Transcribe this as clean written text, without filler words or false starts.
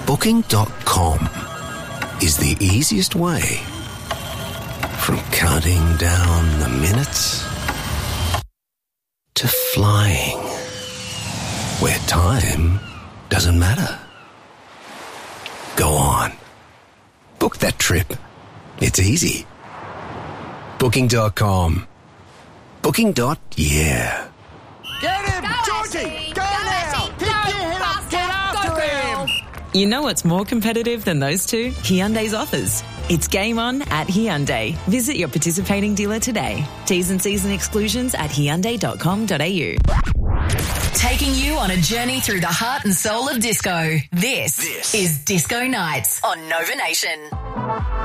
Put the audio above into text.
Booking.com is the easiest way. From counting down the minutes to flying where time doesn't matter. Go on. Book that trip. It's easy. Booking.com. Booking.yeah. Get him! Georgie! Go now! Pick your head up! Get after him! You know what's more competitive than those two? Hyundai's offers. It's game on at Hyundai. Visit your participating dealer today. T's and C's and exclusions at Hyundai.com.au. Taking you on a journey through the heart and soul of disco. This is Disco Nights on Nova Nation.